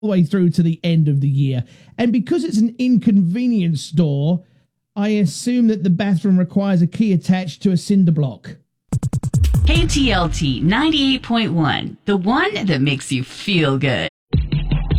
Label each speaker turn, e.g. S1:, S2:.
S1: the way through to the end of the year. And because it's an inconvenience store, I assume that the bathroom requires a key attached to a cinder block.
S2: KTLT 98.1, the one that makes you feel good.